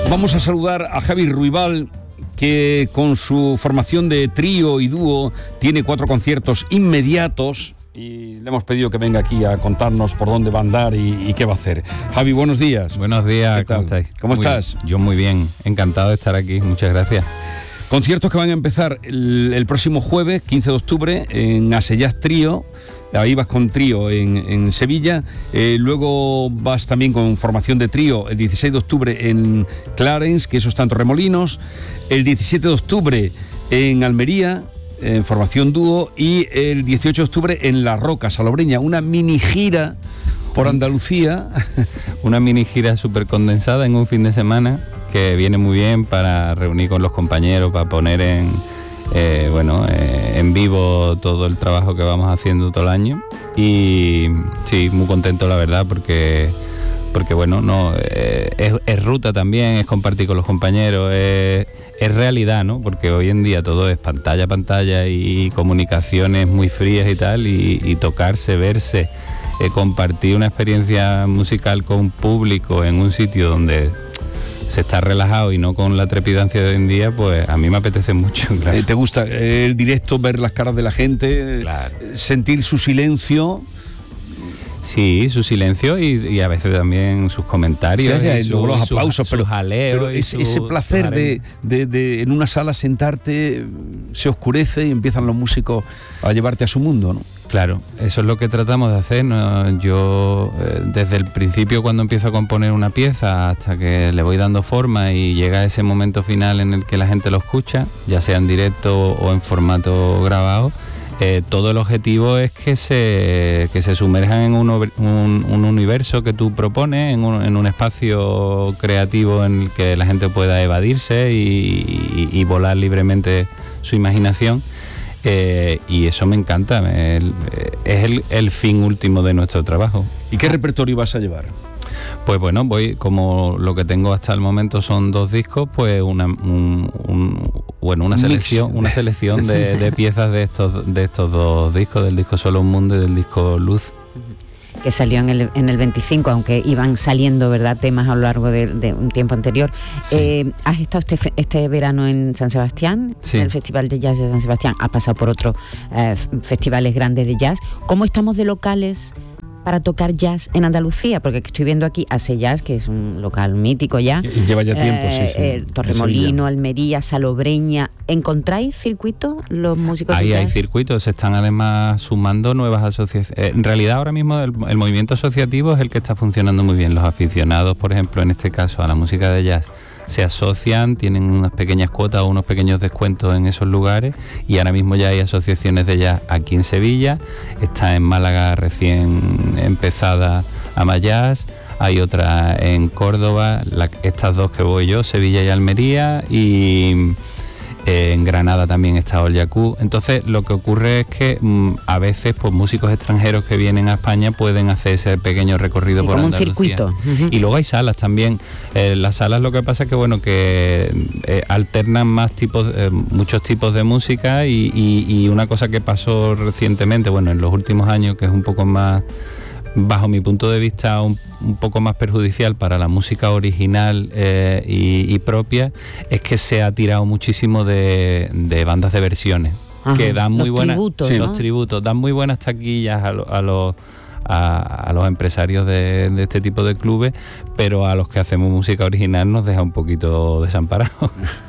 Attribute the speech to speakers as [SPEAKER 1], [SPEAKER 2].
[SPEAKER 1] Vamos a saludar a Javi Ruibal, que con su formación de trío y dúo tiene 4 conciertos inmediatos y le hemos pedido que venga aquí a contarnos por dónde va a andar y qué va a hacer. Javi, buenos días.
[SPEAKER 2] Buenos días, ¿cómo estáis?
[SPEAKER 1] ¿Cómo estás?
[SPEAKER 2] Yo muy bien, encantado de estar aquí, muchas gracias.
[SPEAKER 1] Conciertos que van a empezar el próximo jueves, 15 de octubre, en Asellás Trío. Ahí vas con trío en Sevilla, luego vas también con formación de trío el 16 de octubre en Clarence, que eso está en Torremolinos, el 17 de octubre en Almería, en formación dúo, y el 18 de octubre en La Roca, Salobreña, una mini gira por Andalucía.
[SPEAKER 2] Una mini gira súper condensada en un fin de semana, que viene muy bien para reunir con los compañeros, para poner en vivo todo el trabajo que vamos haciendo todo el año. Y sí, muy contento la verdad, porque bueno, no es ruta también, es compartir con los compañeros, es realidad, ¿no? Porque hoy en día todo es pantalla y comunicaciones muy frías y tal, y tocarse, verse, compartir una experiencia musical con público en un sitio donde se está relajado y no con la trepidancia de hoy en día, pues a mí me apetece mucho. Claro.
[SPEAKER 1] ¿Te gusta el directo, ver las caras de la gente,
[SPEAKER 2] claro,
[SPEAKER 1] sentir su silencio?
[SPEAKER 2] Sí, su silencio y a veces también sus comentarios,
[SPEAKER 1] sí, y luego los aplausos,
[SPEAKER 2] pero
[SPEAKER 1] ese placer de en una sala sentarte, se oscurece y empiezan los músicos a llevarte a su mundo, ¿no?
[SPEAKER 2] Claro, eso es lo que tratamos de hacer, ¿no? Yo desde el principio, cuando empiezo a componer una pieza hasta que le voy dando forma y llega ese momento final en el que la gente lo escucha, ya sea en directo o en formato grabado, todo el objetivo es que se sumerjan en un universo que tú propones, en un espacio creativo en el que la gente pueda evadirse y volar libremente su imaginación. Y eso me encanta, es el fin último de nuestro trabajo.
[SPEAKER 1] ¿Y qué repertorio vas a llevar?
[SPEAKER 2] Pues bueno, como lo que tengo hasta el momento son 2 discos, pues una selección de piezas de estos 2 discos, del disco Solo un Mundo y del disco Luz.
[SPEAKER 3] Que salió en el 25, aunque iban saliendo, ¿verdad?, temas a lo largo de un tiempo anterior. Sí. ¿Has estado este verano en San Sebastián?
[SPEAKER 2] Sí.
[SPEAKER 3] En el Festival de Jazz de San Sebastián. Has pasado por otros festivales grandes de jazz. ¿Cómo estamos de locales para tocar jazz en Andalucía? Porque estoy viendo aquí Asellás, que es un local mítico ya.
[SPEAKER 1] Lleva ya tiempo, sí.
[SPEAKER 3] Torremolino, Almería, Salobreña. ¿Encontráis circuitos los músicos de jazz?
[SPEAKER 2] Hay circuitos, se están además sumando nuevas asociaciones. En realidad ahora mismo el movimiento asociativo es el que está funcionando muy bien. Los aficionados, por ejemplo, en este caso a la música de jazz, se asocian, tienen unas pequeñas cuotas o unos pequeños descuentos en esos lugares, y ahora mismo ya hay asociaciones de jazz aquí en Sevilla, está en Málaga recién empezada Amayas, hay otra en Córdoba, estas 2 que voy yo, Sevilla y Almería, y en Granada también está Olyakú. Entonces lo que ocurre es que a veces pues músicos extranjeros que vienen a España pueden hacer ese pequeño recorrido por Andalucía.
[SPEAKER 3] Como un circuito. Uh-huh.
[SPEAKER 2] Y luego hay salas también. Las salas, lo que pasa es que alternan muchos tipos de música, y una cosa que pasó recientemente, en los últimos años, que es un poco más, bajo mi punto de vista, un poco más perjudicial para la música original y propia, es que se ha tirado muchísimo de bandas de versiones. Ajá, que dan muy buenas
[SPEAKER 3] tributos, ¿no?
[SPEAKER 2] Los tributos, dan muy buenas taquillas a los empresarios de este tipo de clubes, pero a los que hacemos música original nos deja un poquito desamparados.